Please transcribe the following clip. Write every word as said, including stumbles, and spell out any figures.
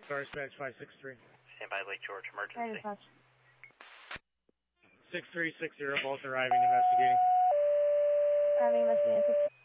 Star Dispatch five six three. Stand by Lake George, Right, emergency. dispatch. six three six zero, both arriving, investigating. Arriving, investigating.